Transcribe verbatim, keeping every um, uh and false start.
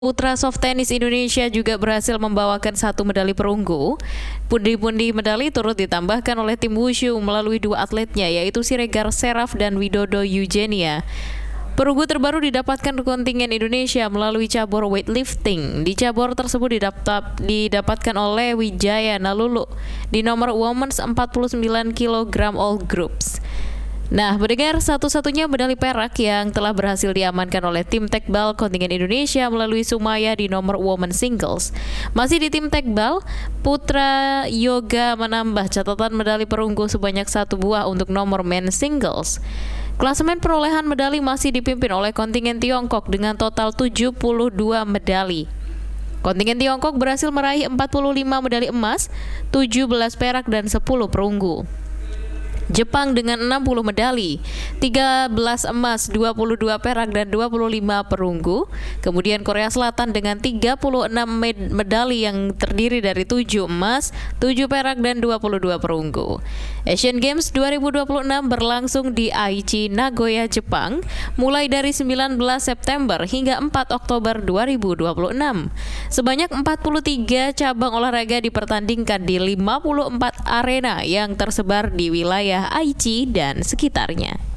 Putra soft tennis Indonesia juga berhasil membawakan satu medali perunggu. Pundi-pundi medali turut ditambahkan oleh tim wushu melalui dua atletnya, yaitu Siregar Seraf dan Widodo Eugenia. Perunggu terbaru didapatkan kontingen Indonesia melalui cabur weightlifting. Di cabur tersebut didapat, didapatkan oleh Wijaya Nalulu di nomor Women's empat puluh sembilan kilogram all groups. Nah, mendengar satu-satunya medali perak yang telah berhasil diamankan oleh tim tekbal kontingen Indonesia melalui Sumaya di nomor women singles. Masih di tim tekbal, Putra Yoga menambah catatan medali perunggu sebanyak satu buah untuk nomor men singles. Klasemen perolehan medali masih dipimpin oleh kontingen Tiongkok dengan total tujuh puluh dua medali. Kontingen Tiongkok berhasil meraih empat puluh lima medali emas, tujuh belas perak dan sepuluh perunggu. Jepang dengan enam puluh medali, tiga belas emas, dua puluh dua perak dan dua puluh lima perunggu. Kemudian Korea Selatan dengan tiga puluh enam med- medali yang terdiri dari tujuh emas, tujuh perak dan dua puluh dua perunggu. Asian Games dua ribu dua puluh enam berlangsung di Aichi, Nagoya, Jepang, mulai dari sembilan belas September hingga empat Oktober dua ribu dua puluh enam. Sebanyak empat puluh tiga cabang olahraga dipertandingkan di lima puluh empat arena yang tersebar di wilayah Aichi dan sekitarnya.